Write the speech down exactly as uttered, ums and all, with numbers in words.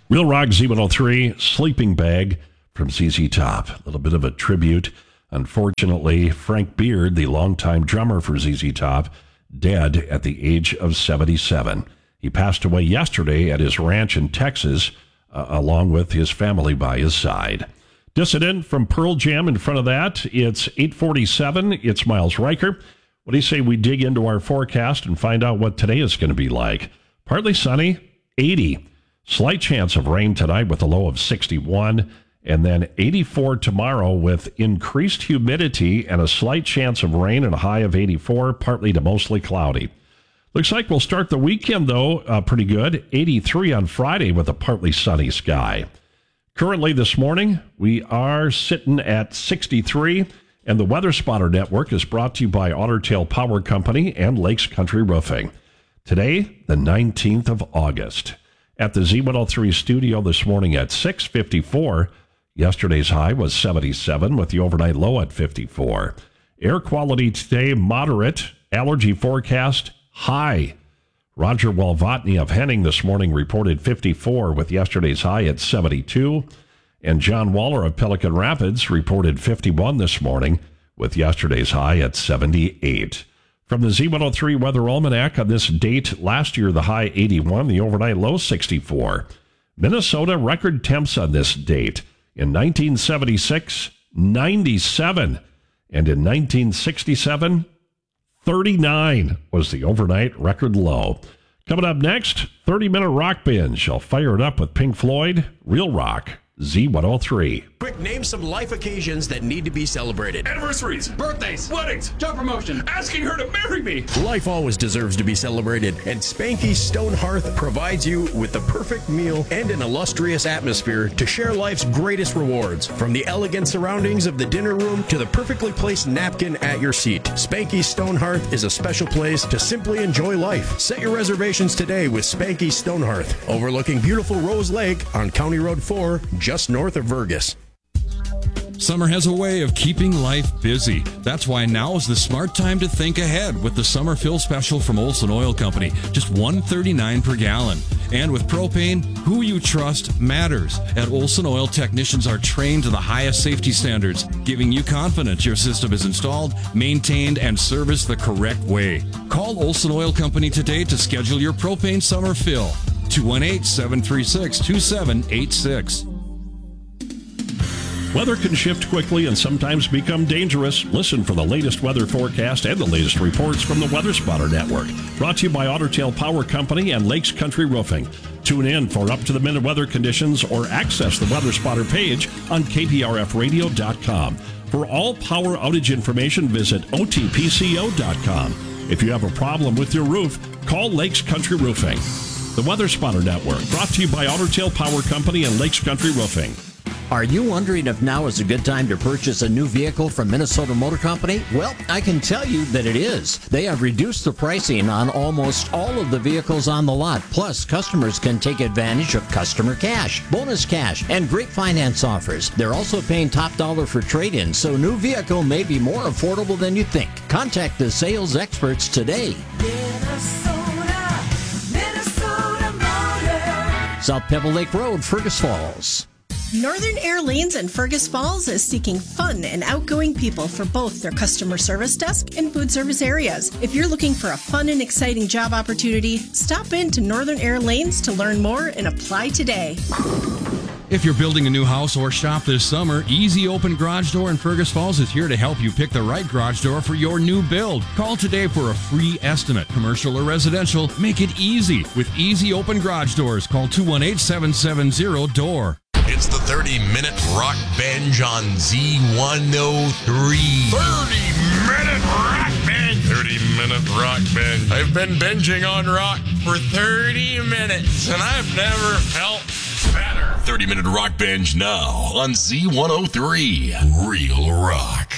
Real Rock Z one oh three, Sleeping Bag from Z Z Top. A little bit of a tribute. Unfortunately, Frank Beard, the longtime drummer for Z Z Top, dead at the age of seventy-seven. He passed away yesterday at his ranch in Texas, uh, along with his family by his side. Dissident from Pearl Jam in front of that. It's eight forty-seven. It's Miles Riker. What do you say we dig into our forecast and find out what today is going to be like? Partly sunny, eighty. Slight chance of rain tonight with a low of sixty-one. And then eighty-four tomorrow with increased humidity and a slight chance of rain and a high of eighty-four, partly to mostly cloudy. Looks like we'll start the weekend, though, uh, pretty good. eighty-three on Friday with a partly sunny sky. Currently this morning, we are sitting at sixty-three, and the Weather Spotter Network is brought to you by Otter Tail Power Company and Lakes Country Roofing. Today, the nineteenth of August. At the Z one oh three studio this morning at six fifty-four. Yesterday's high was seventy-seven with the overnight low at fifty-four. Air quality today, moderate. Allergy forecast, high. Roger Walvotny of Henning this morning reported fifty-four with yesterday's high at seventy-two. And John Waller of Pelican Rapids reported fifty-one this morning with yesterday's high at seventy-eight. From the Z one oh three Weather Almanac on this date, last year the high eighty-one, the overnight low sixty-four. Minnesota record temps on this date. In nineteen seventy-six, ninety-seven. And in nineteen sixty-seven, thirty-nine was the overnight record low. Coming up next, thirty-minute rock binge. I'll fire it up with Pink Floyd, Real Rock, Z one oh three. Quick, name some life occasions that need to be celebrated. Anniversaries, birthdays, weddings, job promotion, asking her to marry me. Life always deserves to be celebrated, and Spanky Stone Hearth provides you with the perfect meal and an illustrious atmosphere to share life's greatest rewards. From the elegant surroundings of the dinner room to the perfectly placed napkin at your seat, Spanky Stone Hearth is a special place to simply enjoy life. Set your reservations today with Spanky Stone Hearth, overlooking beautiful Rose Lake on County Road four, just north of Vergas. Summer has a way of keeping life busy. That's why now is the smart time to think ahead with the summer fill special from Olson Oil Company. Just one dollar and thirty-nine cents per gallon. And with propane, who you trust matters. At Olson Oil, technicians are trained to the highest safety standards, giving you confidence your system is installed, maintained, and serviced the correct way. Call Olson Oil Company today to schedule your propane summer fill. two one eight, seven three six, two seven eight six. Weather can shift quickly and sometimes become dangerous. Listen for the latest weather forecast and the latest reports from the Weather Spotter Network. Brought to you by Otter Tail Power Company and Lakes Country Roofing. Tune in for up-to-the-minute weather conditions or access the Weather Spotter page on K P R F radio dot com. For all power outage information, visit O T P C O dot com. If you have a problem with your roof, call Lakes Country Roofing. The Weather Spotter Network, brought to you by Otter Tail Power Company and Lakes Country Roofing. Are you wondering if now is a good time to purchase a new vehicle from Minnesota Motor Company? Well, I can tell you that it is. They have reduced the pricing on almost all of the vehicles on the lot. Plus, customers can take advantage of customer cash, bonus cash, and great finance offers. They're also paying top dollar for trade-in, so new vehicle may be more affordable than you think. Contact the sales experts today. Minnesota, Minnesota Motor. South Pebble Lake Road, Fergus Falls. Northern Air Lanes in Fergus Falls is seeking fun and outgoing people for both their customer service desk and food service areas. If you're looking for a fun and exciting job opportunity, stop in to Northern Air Lanes to learn more and apply today. If you're building a new house or shop this summer, Easy Open Garage Door in Fergus Falls is here to help you pick the right garage door for your new build. Call today for a free estimate. Commercial or residential, make it easy with Easy Open Garage Doors. Call two one eight, seven seven zero, D O O R. It's the thirty-minute rock binge on Z one oh three. thirty-minute rock binge. thirty-minute rock binge. I've been binging on rock for thirty minutes, and I've never felt better. thirty-minute rock binge now on Z one oh three. Real Rock.